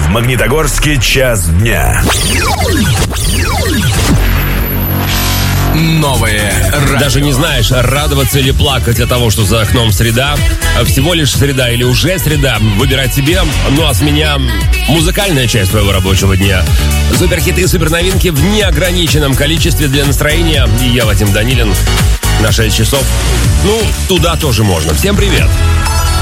В Магнитогорске час дня. Новое радио. Даже не знаешь, радоваться или плакать от того, что за окном среда. Всего лишь среда или уже среда. Выбирать себе. Ну а с меня музыкальная часть твоего рабочего дня. Суперхиты и суперновинки в неограниченном количестве для настроения. И я, Вадим Данилин, на 6 часов. Ну, туда тоже можно. Всем привет.